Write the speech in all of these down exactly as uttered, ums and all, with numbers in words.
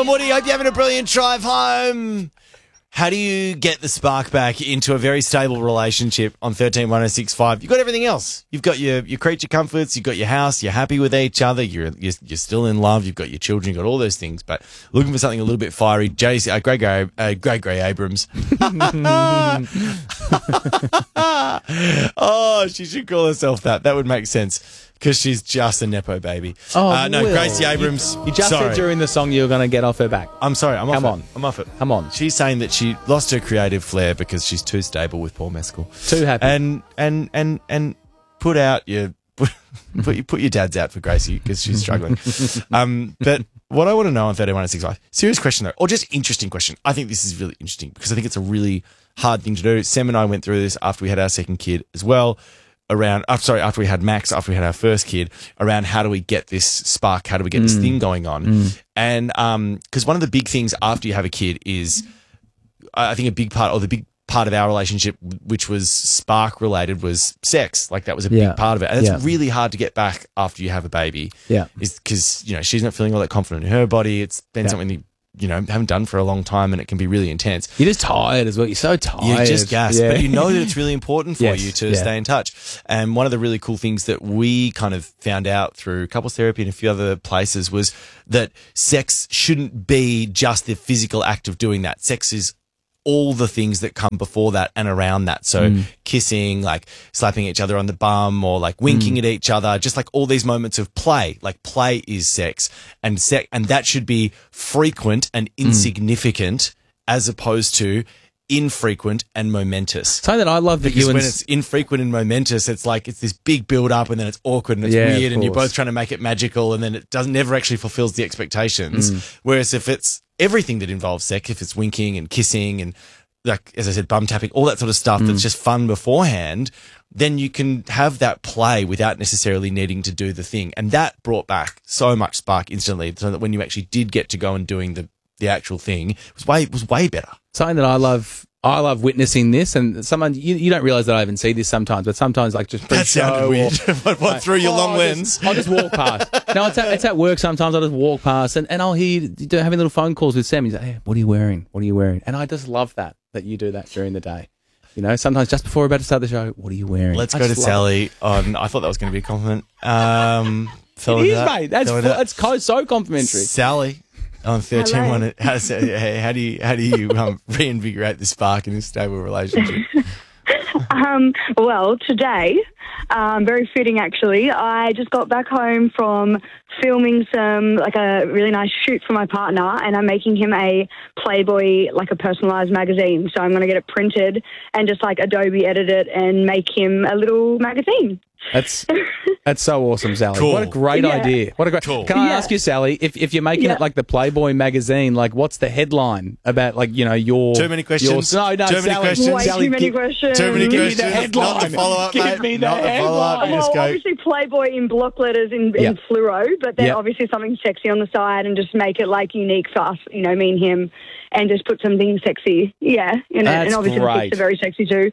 and Woody. Hope you're having a brilliant drive home. How do you get the spark back into a very stable relationship on thirteen one oh six five? You've got everything else. You've got your, your creature comforts. You've got your house. You're happy with each other. You're, you're you're still in love. You've got your children. You've got all those things. But looking for something a little bit fiery, J C, uh, Greg, Gray, uh, Greg Gray Abrams. Oh, she should call herself that. That would make sense. Because she's just a Nepo baby. Oh, uh, no, Will. Gracie Abrams. You, you just sorry. said during the song you were going to get off her back. I'm sorry. I'm off Come it. on. I'm off it. Come on. She's saying that she lost her creative flair because she's too stable with Paul Mescal. Too happy. And and and and put out your put put, put your dad's out for Gracie because she's struggling. um, but what I want to know on thirteen one oh six five, serious question though, or just interesting question. I think this is really interesting because I think it's a really hard thing to do. Sam and I went through this after we had our second kid as well. Around, uh, sorry, after we had Max, after we had our first kid, around how do we get this spark, how do we get mm. this thing going on? Mm. And um, because one of the big things after you have a kid is, I think a big part, or the big part of our relationship, which was spark related, was sex. Like that was a yeah. big part of it, and it's yeah. really hard to get back after you have a baby. Yeah, is because you know she's not feeling all that confident in her body. It's been yeah. something that, you know, haven't done for a long time, and it can be really intense. You're just tired as well. You're so tired. You're just gassed. Yeah. But you know that it's really important for yes. you to yeah. stay in touch. And one of the really cool things that we kind of found out through couples therapy and a few other places was that sex shouldn't be just the physical act of doing that. Sex is all the things that come before that and around that. So mm. kissing, like slapping each other on the bum, or like winking mm. at each other, just like all these moments of play. Like play is sex, and sex, and that should be frequent and insignificant mm. as opposed to infrequent and momentous. Something that I love that because you and when it's infrequent and momentous, it's like it's this big build up, and then it's awkward and it's yeah, weird, and you're both trying to make it magical, and then it doesn't never actually fulfills the expectations. Mm. Whereas if it's everything that involves sex, if it's winking and kissing and, like as I said, bum tapping, all that sort of stuff mm. that's just fun beforehand, then you can have that play without necessarily needing to do the thing. And that brought back so much spark instantly, so that when you actually did get to go and doing the the actual thing, it was way it was way better. Something that I love. I love witnessing this, and sometimes you, you don't realise that I even see this sometimes, but sometimes like just that sounded weird. what, what through your oh, long I'll lens? Just, I'll just walk past. No, it's at, it's at work. Sometimes I just walk past, and, and I'll hear you do, having little phone calls with Sam. He's like, "Hey, what are you wearing? What are you wearing?" And I just love that that you do that during the day. You know, sometimes just before we're about to start the show, what are you wearing? Let's I go to Sally. It. On, I thought that was going to be a compliment. Um, it is, that. mate. That's that's co- so complimentary. Sally. On thirteen one, how, how do you how do you um, reinvigorate the spark in a stable relationship? um, well, today, um, very fitting actually. I just got back home from filming some like a really nice shoot for my partner, and I'm making him a Playboy, like a personalized magazine. So I'm going to get it printed and just like Adobe edit it and make him a little magazine. That's that's so awesome, Sally. Cool. What a great yeah. idea. What a great. Cool. Can I yeah. ask you, Sally, if if you're making yeah. it like the Playboy magazine, like what's the headline about? Like you know your too many questions. Your, no, no, too many Sally, questions. Way Sally, too many give, questions. Too many Give questions. me the headline. Not the follow up, Give mate. me the Not the follow up. headline. Well, Just go. obviously Playboy in block letters in, in Yeah. fluoro, but then Yeah. obviously something sexy on the side, and just make it like unique for us, you know, me and him, and just put something sexy, yeah, you know, That's and obviously great. the pics are very sexy too.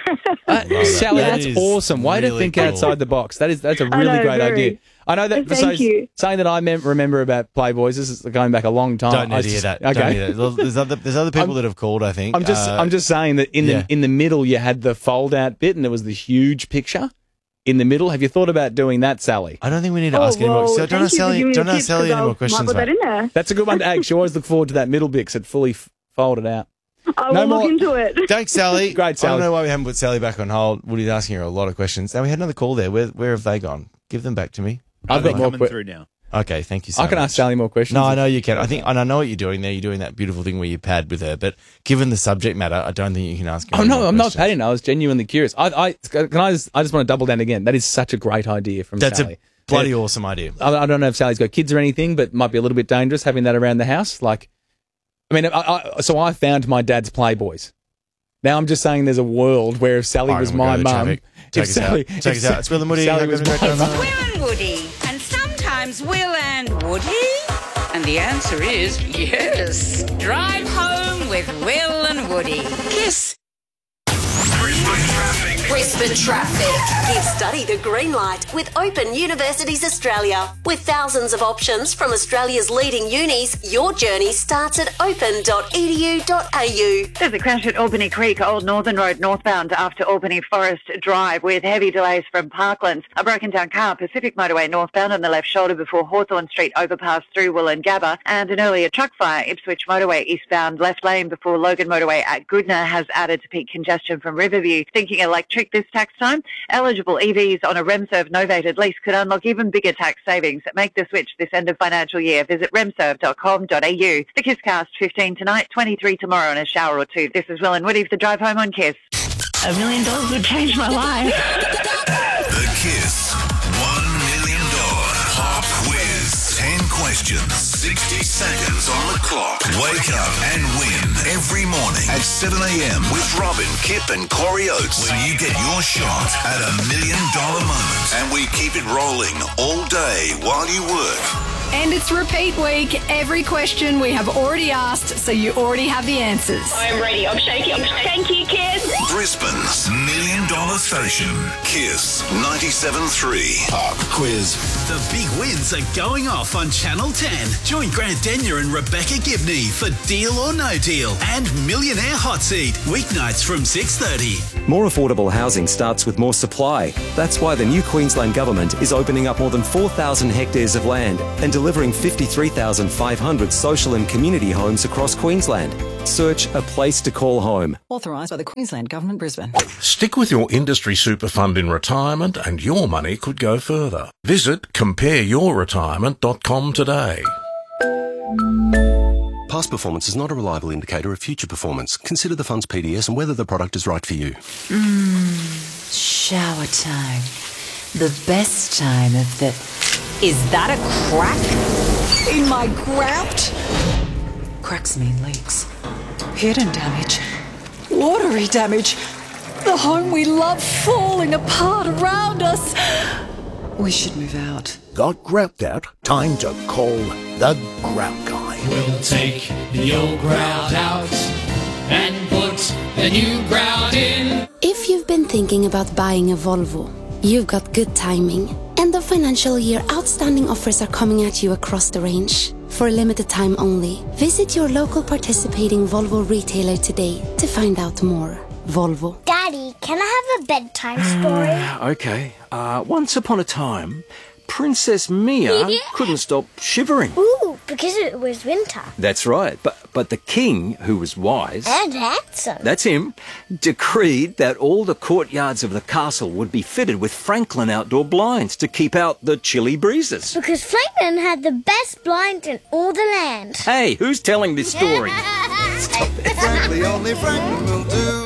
Uh, Sally, That that's is awesome. Way to really think cool. outside the box. That is that's a really know, great very. idea. I know that. Thank so, you. Something that I mem- remember about Playboys. This is going back a long time. Don't I need to hear just- that. Okay. Don't hear that. There's other there's other people I'm- that have called. I think. I'm just Uh, I'm just saying that in yeah. the in the middle you had the fold out bit and there was the huge picture in the middle. Have you thought about doing that, Sally? I don't think we need to Oh, ask any more. well, So don't thank ask you for Sally. giving me Don't the ask tips, Sally 'cause any more I'll- questions, might put that mate. in there. That's a good one to ask. You always look forward to that middle bit 'cause it fully f- folded out. I No will more- look into it. Thanks, Sally. Great, I Sally. don't know why we haven't put Sally back on hold. Woody's asking her a lot of questions. Now we had another call there. Where where have they gone? Give them back to me. I've They're got more coming que- through now. Okay, thank you so I can much. ask Sally more questions. No, I know you can. I think, and I know what you're doing there. You're doing that beautiful thing where you pad with her. But given the subject matter, I don't think you can ask her. Oh any no, more I'm not questions. padding. I was genuinely curious. I, I can I just I just want to double down again. That is such a great idea from That's Sally. a bloody awesome idea. I, I don't know if Sally's got kids or anything, but it might be a little bit dangerous having that around the house. Like, I mean, I, I, so I found my dad's Playboys. Now I'm just saying there's a world where if Sally All was right, we'll my go to mum, traffic. Take if us Sally, out. Take if us out. It's Will and Woody. Sally Have a was great my time. mum. Will and Woody, and sometimes Will and Woody. And the answer is yes. Drive home with Will and Woody. Kiss. Brisbane traffic. Brisbane traffic. Give study the green light with Open Universities Australia. With thousands of options from Australia's leading unis, your journey starts at open dot e d u dot a u. There's a crash at Albany Creek, Old Northern Road northbound after Albany Forest Drive with heavy delays from Parklands. A broken down car, Pacific Motorway northbound on the left shoulder before Hawthorn Street overpass through Wollongabba, and an earlier truck fire, Ipswich Motorway eastbound left lane before Logan Motorway at Goodna has added to peak congestion from Riverview. Thinking electric this tax time? Eligible E Vs on a RemServe novated lease could unlock even bigger tax savings. Make the switch this end of financial year. Visit remserve dot com dot a u. The Kisscast, fifteen tonight, twenty-three tomorrow, and a shower or two. This is Will and Woody for the drive home on Kiss. A million dollars would change my life. The Kiss one million dollars Pop Quiz. ten questions, sixty seconds on the clock. Wake up and win every morning at seven a m with Robin, Kip and Corey Oates. When you get your shot at a million dollar moment. And we keep it rolling all day while you work. And it's repeat week. Every question we have already asked, so you already have the answers. I'm ready. I'm shaking. Thank you, kids. Brisbane's million dollar station. Kiss ninety-seven point three. Pop Quiz. The big wins are going off on Channel ten. Join Grant Denyer and Rebecca Gibney for Deal or No Deal and Millionaire Hot Seat. Weeknights from six thirty. More affordable housing starts with more supply. That's why the new Queensland Government is opening up more than four thousand hectares of land and delivering fifty-three thousand five hundred social and community homes across Queensland. Search A Place to Call Home. Authorised by the Queensland Government, Brisbane. Stick with your industry super fund in retirement and your money could go further. Visit compare your retirement dot com today. Past performance is not a reliable indicator of future performance. Consider the fund's P D S and whether the product is right for you. Mmm, shower time. The best time of the... Is that a crack in my grout? Cracks mean leaks. Hidden damage. Watery damage. The home we love falling apart around us. We should move out. Got grout out? Time to call the grout guy. We'll take the old grout out and put the new grout in. If you've been thinking about buying a Volvo, you've got good timing. End of financial year outstanding offers are coming at you across the range. For a limited time only, visit your local participating Volvo retailer today to find out more. Volvo. Daddy, can I have a bedtime story? Okay. Uh, once upon a time, Princess Mia couldn't stop shivering. Ooh, because it was winter. That's right. But but the king, who was wise... And handsome. That's him, decreed that all the courtyards of the castle would be fitted with Franklin outdoor blinds to keep out the chilly breezes. Because Franklin had the best blinds in all the land. Hey, who's telling this story? Stop it. Frankly, only Franklin will do.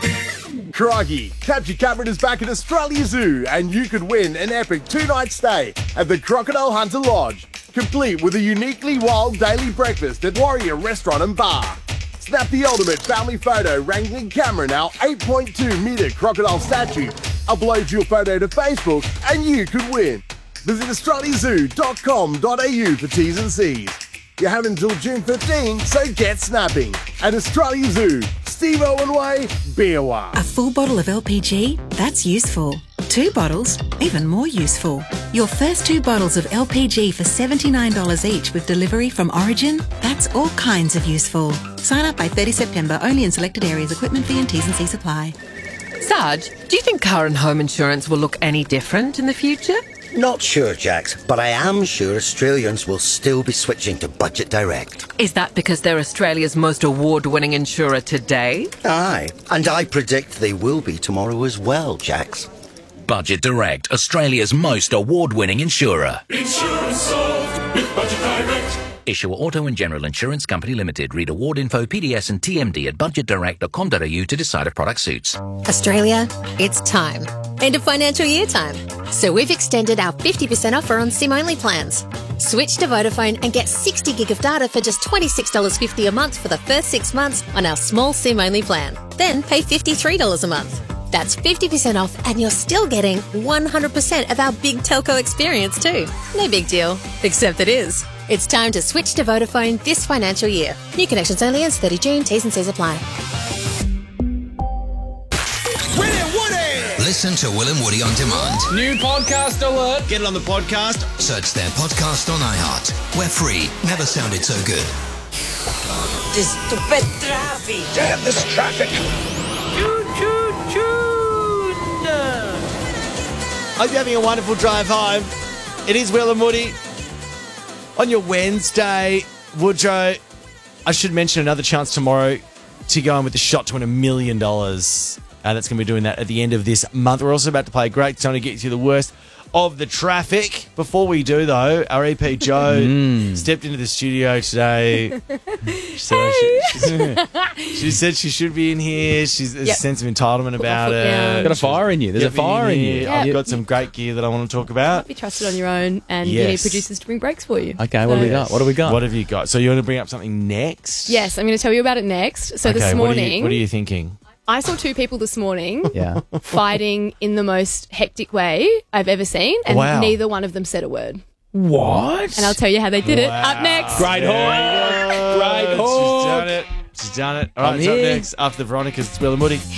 Crikey, Capture Cameron is back at Australia Zoo and you could win an epic two-night stay at the Crocodile Hunter Lodge, complete with a uniquely wild daily breakfast at Warrior Restaurant and Bar. Snap the ultimate family photo wrangling Cameron, our eight point two metre crocodile statue. Upload your photo to Facebook and you could win. Visit australia zoo dot com dot a u for T's and C's. You have until June fifteenth, so get snapping. At Australia Zoo, Steve Owen Way, Beerwah. A full bottle of L P G? That's useful. Two bottles? Even more useful. Your first two bottles of L P G for seventy-nine dollars each with delivery from Origin? That's all kinds of useful. Sign up by thirtieth September, only in selected areas. Equipment fee and T's and C's apply. Sarge, do you think car and home insurance will look any different in the future? Not sure, Jax, but I am sure Australians will still be switching to Budget Direct. Is that because they're Australia's most award-winning insurer today? Aye, and I predict they will be tomorrow as well, Jax. Budget Direct, Australia's most award-winning insurer. Insurance solved with Budget Direct. Issuer Auto and General Insurance Company Limited. Read award info, P D S and T M D at budget direct dot com dot a u to decide if product suits. Australia, it's time. End of financial year time. So we've extended our fifty percent offer on SIM-only plans. Switch to Vodafone and get sixty gig of data for just twenty-six dollars fifty a month for the first six months on our small SIM-only plan. Then pay fifty-three dollars a month. That's fifty percent off and you're still getting one hundred percent of our big telco experience too. No big deal, except it is. It's time to switch to Vodafone this financial year. New connections only ends thirtieth June. T's and C's apply. Willie Woody! Listen to Will and Woody on demand. New podcast alert. Get it on the podcast. Search their podcast on iHeart. We're free. Never sounded so good. This stupid traffic. Damn this traffic. Choo, choo, choo. Hope you're having a wonderful drive home. It is Will and Woody. On your Wednesday, Woodrow, I should mention another chance tomorrow to go on with the shot to win a million dollars. Uh, that's going to be doing that at the end of this month. We're also about to play a great song to get you through the worst of the traffic. Before we do, though, our E P Joe Mm. stepped into the studio today. She said, she, she, she said she should be in here. She's there's Yep. a sense of entitlement about foot it. down. Got a fire in you. There's Get a fire me in you. here. Yeah. I've got some great gear that I want to talk about. Be trusted on your own, and you need Yes. producers to bring breaks for you. Okay, what do we got? What do we got? What have you got? So you want to bring up something next? Yes, I'm going to tell you about it next. So okay, this what are, morning, you, what are you thinking? I saw two people this morning Yeah. fighting in the most hectic way I've ever seen, and Wow. neither one of them said a word. What? And I'll tell you how they did it Wow. up next. Great hawk. Great hawk. She's done it. She's done it. All right, I'm it's up here. next after the Veronicas. It's Will and Woody.